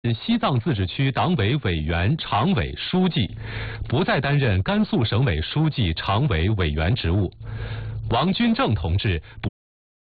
西藏自治区党委委员、常委、书记，不再担任甘肃省委书记、常委、委员职务。王军正同志